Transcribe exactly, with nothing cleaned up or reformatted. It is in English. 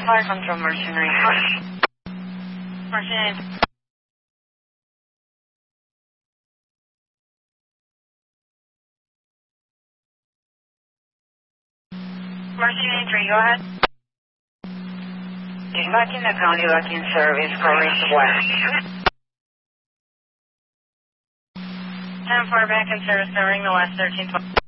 Fire Control, Mercenary. Mercenary. Mercenary three, go ahead. Back in the county, back in service, calling west. ten four, back in service, covering the west, thirteen twelve.